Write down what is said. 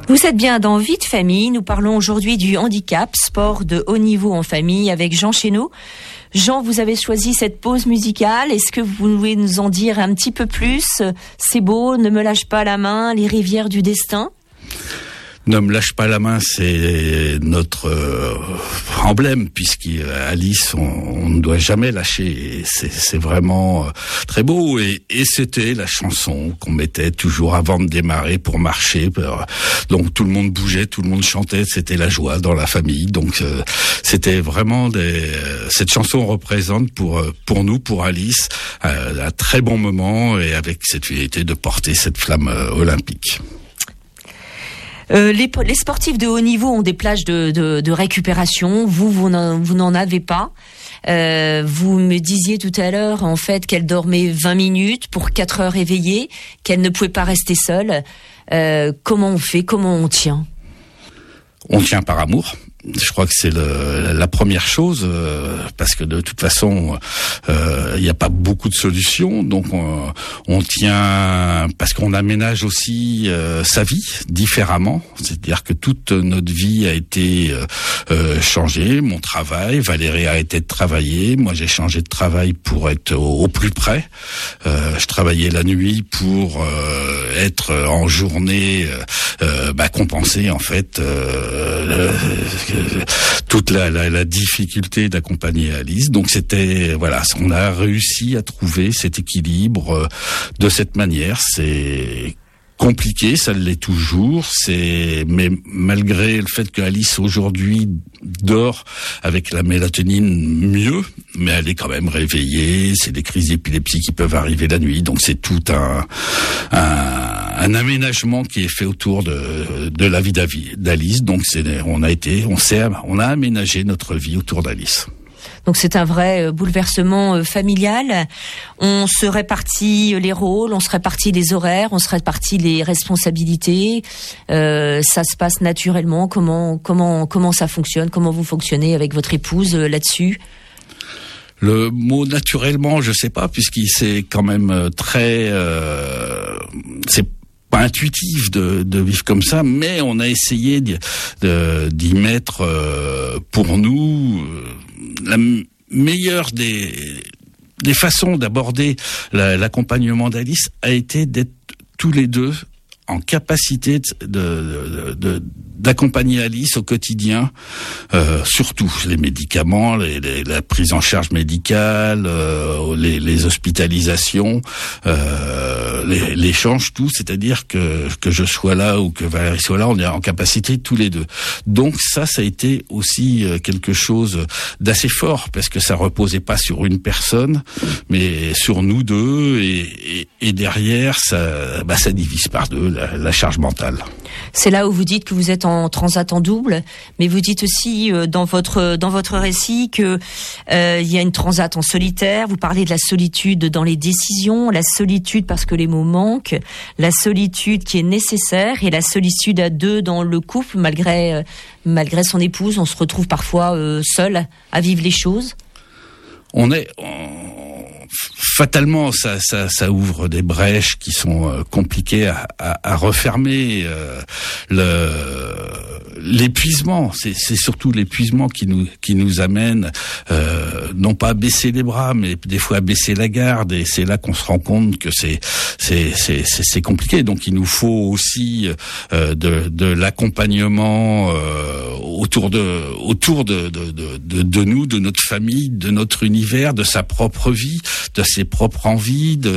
Vous êtes bien dans Vie de famille. Nous parlons aujourd'hui du handicap, sport de haut niveau en famille avec Jean Chénaud. Jean, vous avez choisi cette pause musicale. Est-ce que vous pouvez nous en dire un petit peu plus? C'est beau, ne me lâche pas la main, les rivières du destin. Ne me lâche pas la main, c'est notre emblème, puisqu'Alice, on ne doit jamais lâcher. C'est vraiment très beau. Et c'était la chanson qu'on mettait toujours avant de démarrer pour marcher. Donc tout le monde bougeait, tout le monde chantait. C'était la joie dans la famille. Donc c'était vraiment cette chanson représente pour nous, pour Alice, un très bon moment, et avec cette finalité de porter cette flamme olympique. Les sportifs de haut niveau ont des plages de récupération. Vous n'en avez pas. Vous me disiez tout à l'heure, en fait, qu'elle dormait 20 minutes pour 4 heures éveillée, qu'elle ne pouvait pas rester seule. Comment on fait? Comment on tient? On tient par amour. Je crois que c'est la première chose, parce que de toute façon, il n'y a pas beaucoup de solutions. Donc on tient parce qu'on aménage aussi sa vie différemment. C'est-à-dire que toute notre vie a été changée. Mon travail, Valérie a arrêté de travailler. Moi, j'ai changé de travail pour être au plus près. Je travaillais la nuit pour être en journée, compenser en fait toute la difficulté d'accompagner Alice. Donc on a réussi à trouver cet équilibre de cette manière. C'est compliqué, ça l'est toujours, mais malgré le fait que Alice aujourd'hui dort avec la mélatonine mieux, mais elle est quand même réveillée, c'est des crises d'épilepsie qui peuvent arriver la nuit, donc c'est tout un aménagement qui est fait autour de la vie d'Alice. Donc on a aménagé notre vie autour d'Alice. Donc c'est un vrai bouleversement familial. On se répartit les rôles, on se répartit les horaires, on se répartit les responsabilités. Ça se passe naturellement. Comment ça fonctionne? Comment vous fonctionnez avec votre épouse là-dessus? Le mot naturellement, je sais pas, puisqu'il c'est quand même très, c'est pas intuitif de vivre comme ça, mais on a essayé d'y mettre pour nous la meilleure des façons d'aborder l'accompagnement d'Alice a été d'être tous les deux en capacité d'accompagner Alice au quotidien, surtout les médicaments, la prise en charge médicale, les hospitalisations, l'échange, tout, c'est-à-dire que je sois là ou que Valérie soit là, on est en capacité tous les deux. Donc ça a été aussi quelque chose d'assez fort, parce que ça reposait pas sur une personne, mais sur nous deux, et derrière ça divise par deux la charge mentale. C'est là où vous dites que vous êtes en transat en double, mais vous dites aussi dans votre récit que il y a une transat en solitaire. Vous parlez de la solitude dans les décisions, la solitude parce que les mots manquent, la solitude qui est nécessaire, et la solitude à deux dans le couple, malgré son épouse, on se retrouve parfois seul à vivre les choses. Fatalement, ça ouvre des brèches qui sont compliquées à refermer. L'épuisement, c'est surtout l'épuisement qui nous amène non pas à baisser les bras, mais des fois à baisser la garde. Et c'est là qu'on se rend compte que c'est compliqué. Donc il nous faut aussi de l'accompagnement autour de nous, de notre famille, de notre univers, de sa propre vie, de ses propres envies,